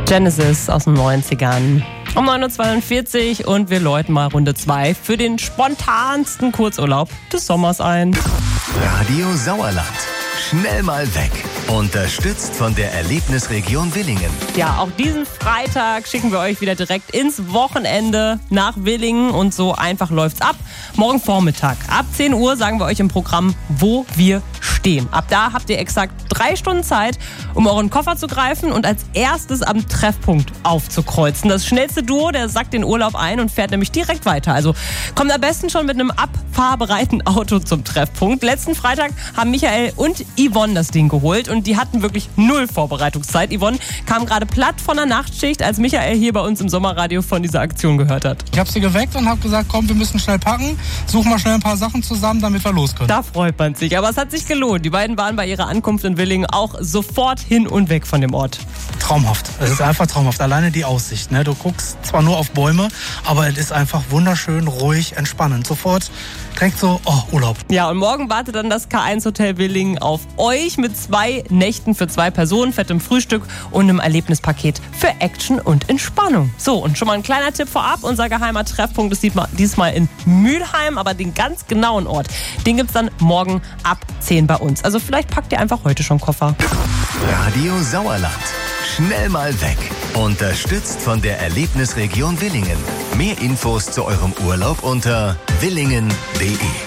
Genesis aus den 90ern. Um 9.42 Uhr und wir läuten mal Runde 2 für den spontansten Kurzurlaub des Sommers ein. Radio Sauerland. Schnell mal weg. Unterstützt von der Erlebnisregion Willingen. Ja, auch diesen Freitag schicken wir euch wieder direkt ins Wochenende nach Willingen und so einfach läuft's ab. Morgen Vormittag ab 10 Uhr sagen wir euch im Programm, wo wir stehen. Ab da habt ihr exakt 3 Stunden Zeit, um euren Koffer zu greifen und als erstes am Treffpunkt aufzukreuzen. Das schnellste Duo, der sackt den Urlaub ein und fährt nämlich direkt weiter. Also kommt am besten schon mit einem abfahrbereiten Auto zum Treffpunkt. Letzten Freitag haben Michael und Yvonne das Ding geholt und die hatten wirklich 0 Vorbereitungszeit. Yvonne kam gerade platt von der Nachtschicht, als Michael hier bei uns im Sommerradio von dieser Aktion gehört hat. Ich habe sie geweckt und habe gesagt, komm, wir müssen schnell packen, suchen mal schnell ein paar Sachen zusammen, damit wir los können. Da freut man sich, aber es hat sich gelohnt. Die beiden waren bei ihrer Ankunft in Willingen auch sofort hin und weg von dem Ort. Traumhaft, es ist einfach traumhaft, alleine die Aussicht. Ne? Du guckst zwar nur auf Bäume, aber es ist einfach wunderschön, ruhig, entspannend. Sofort direkt so, Urlaub. Ja, und morgen wartet dann das K1 Hotel Willingen auf euch mit 2 Nächten für 2 Personen, fettem Frühstück und einem Erlebnispaket für Action und Entspannung. So, und schon mal ein kleiner Tipp vorab. Unser geheimer Treffpunkt ist diesmal in Mülheim, aber den ganz genauen Ort, den gibt's dann morgen ab 10 bei uns. Also vielleicht packt ihr einfach heute schon Koffer. Radio Sauerland. Schnell mal weg. Unterstützt von der Erlebnisregion Willingen. Mehr Infos zu eurem Urlaub unter willingen.de.